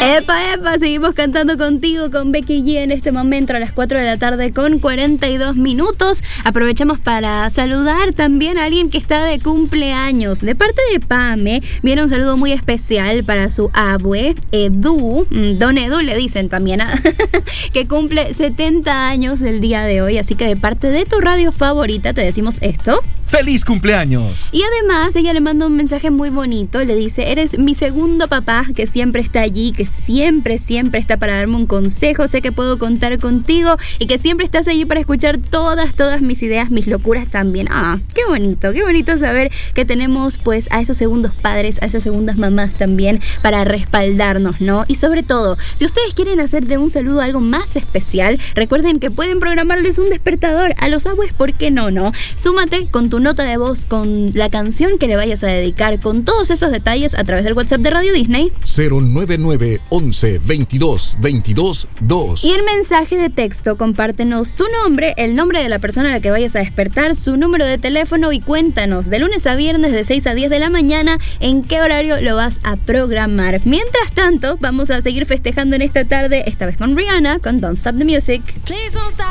Epa, epa, seguimos cantando contigo con Becky G en este momento a las 4 de la tarde con 42 minutos. Aprovechamos para saludar también a alguien que está de cumpleaños. De parte de Pame, viene un saludo muy especial para su abue, Edu, Don Edu le dicen también, que cumple 70 años el día de hoy. Así que de parte de tu radio favorita te decimos esto. ¡Feliz cumpleaños! Y además ella le manda un mensaje muy bonito. Le dice: eres mi segundo papá que siempre está allí, que siempre está para darme un consejo. Sé que puedo contar contigo y que siempre estás allí para escuchar todas mis ideas, mis locuras también. Qué bonito saber que tenemos pues a esos segundos padres, a esas segundas mamás también para respaldarnos, ¿no? Y sobre todo, si ustedes quieren hacer de un saludo algo más especial, recuerden que pueden programarles un despertador a los abues, ¿por qué no? Súmate con tu nota de voz, con la canción que le vayas a dedicar, con todos esos detalles a través del WhatsApp de Radio Disney 099 11 22 22 2. Y el mensaje de texto, compártenos tu nombre, el nombre de la persona a la que vayas a despertar, su número de teléfono y cuéntanos de lunes a viernes de 6 a 10 de la mañana en qué horario lo vas a programar. Mientras tanto, vamos a seguir festejando en esta tarde, esta vez con Rihanna, con Don't Stop the Music. Please don't stop.